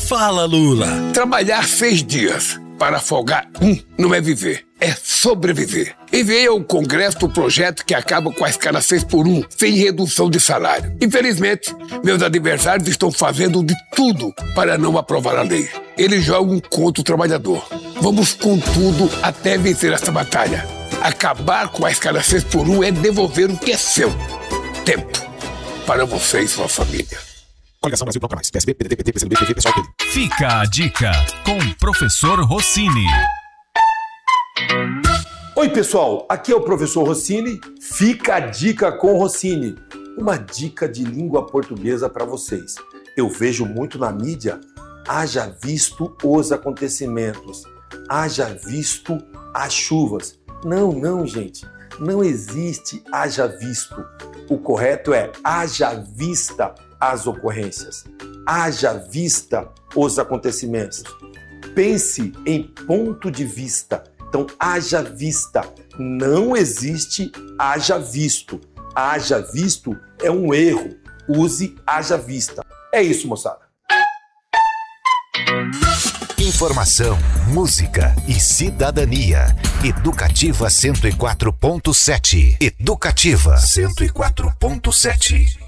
Fala, Lula. Trabalhar 6 dias para folgar não é viver, é sobreviver. Enviei ao Congresso o projeto que acaba com a escala 6x1, sem redução de salário. Infelizmente, meus adversários estão fazendo de tudo para não aprovar a lei. Eles jogam contra o trabalhador. Vamos com tudo até vencer essa batalha. Acabar com a escala 6x1 é devolver o que é seu. Tempo. Para você e sua família. Coligação Brasil Toca Mais. PSB, PDT, PT, PCdoB, PV, PSOL, PD. Fica a dica com o professor Rossini. Oi, pessoal. Aqui é o professor Rossini. Fica a dica com o Rossini. Uma dica de língua portuguesa para vocês. Eu vejo muito na mídia, haja visto os acontecimentos, haja visto as chuvas. Não, gente. Não existe haja visto. O correto é haja vista as ocorrências. Haja vista os acontecimentos. Pense em ponto de vista. Então, haja vista. Não existe haja visto. Haja visto é um erro. Use haja vista. É isso, moçada. Informação, música e cidadania. Educativa 104.7. Educativa 104.7.